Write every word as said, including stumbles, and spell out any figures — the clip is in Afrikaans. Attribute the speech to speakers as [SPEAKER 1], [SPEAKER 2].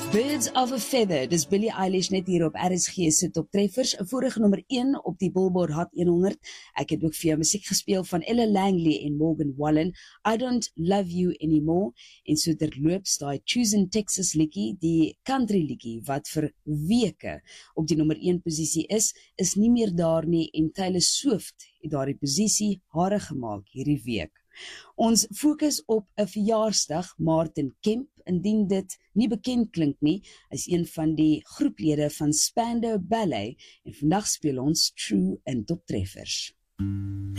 [SPEAKER 1] Birds of a Feather, dis Billie Eilish net hier op R S G se toptreffers, vorige nommer een op die Billboard Hot honderd. Ek het ook vir jou musiek gespeel van Ella Langley en Morgan Wallen, I Don't Love You Anymore, en so terloops daai Choosing Texas liedjie, die country liedjie wat vir weke op die nommer een posisie is, is nie meer daar nie en Taylor Swift het daardie posisie hare gemaak hierdie week. Ons fokus op 'n verjaarsdag, Martin Kemp, indien dit nie bekend klink nie, is een van die groeplede van Spandau Ballet en vandag speel ons True in Toptreffers.